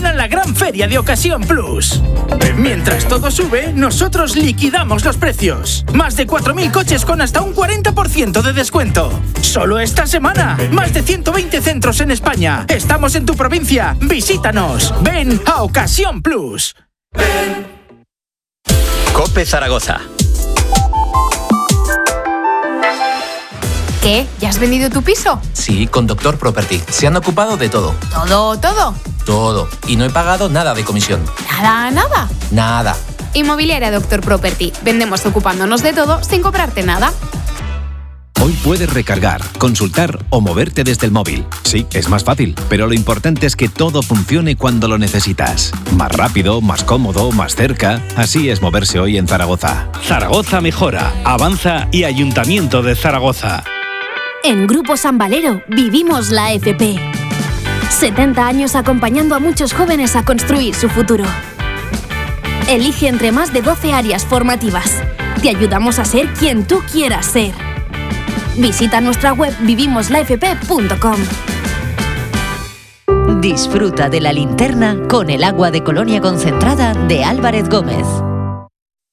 ven a la gran feria de Ocasión Plus. Mientras todo sube, nosotros liquidamos los precios. Más de 4.000 coches con hasta un 40% de descuento. Solo esta semana. Más de 120 centros en España. Estamos en tu provincia. Visítanos. Ven a Ocasión Plus. COPE Zaragoza. ¿Qué? ¿Ya has vendido tu piso? Sí, con Doctor Property. Se han ocupado de todo. ¿Todo? Todo. Y no he pagado nada de comisión. ¿Nada? Nada. Inmobiliaria Doctor Property. Vendemos ocupándonos de todo sin cobrarte nada. Hoy puedes recargar, consultar o moverte desde el móvil. Sí, es más fácil, pero lo importante es que todo funcione cuando lo necesitas. Más rápido, más cómodo, más cerca. Así es moverse hoy en Zaragoza. Zaragoza mejora, avanza y Ayuntamiento de Zaragoza. En Grupo San Valero vivimos la FP. 70 años acompañando a muchos jóvenes a construir su futuro. Elige entre más de 12 áreas formativas. Te ayudamos a ser quien tú quieras ser. Visita nuestra web vivimoslafp.com. Disfruta de la linterna con el agua de Colonia concentrada de Álvarez Gómez.